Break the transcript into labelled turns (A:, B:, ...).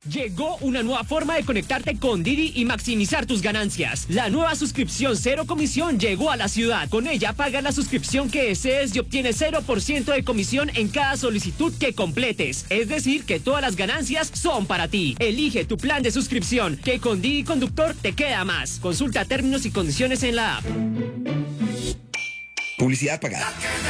A: Llegó una nueva forma de conectarte con Didi y maximizar tus ganancias. La nueva suscripción cero comisión llegó a la ciudad. Con ella pagas la suscripción que desees y obtienes 0% de comisión en cada solicitud que completes. Es decir, que todas las ganancias son para ti. Elige tu plan de suscripción, que con Didi Conductor te queda más. Consulta términos y condiciones en la app.
B: Publicidad pagada.